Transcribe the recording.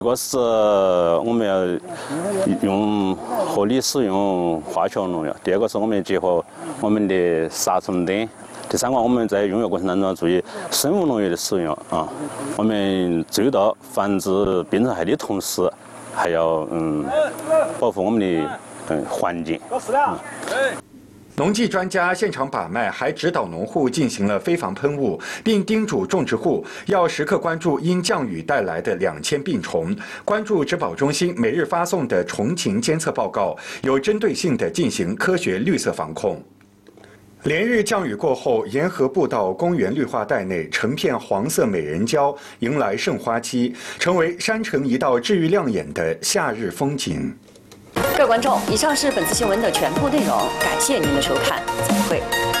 这个是我们要用合理使用化学农药，第二个是我们结合我们的杀虫灯，第三个我们在用药过程当中要注意生物农药的使用啊。我们最大防治病虫害的同时，还要保护我们的环境。 农技专家现场把脉，还指导农户进行了飞防喷雾，并叮嘱种植户要时刻关注因降雨带来的2000病虫，关注植保中心每日发送的虫情监测报告，有针对性地进行科学绿色防控。连日降雨过后，沿河步道、公园绿化带内成片黄色美人蕉，迎来盛花期，成为山城一道治愈亮眼的夏日风景。 各位观众，以上是本次新闻的全部内容，感谢您的收看，再会。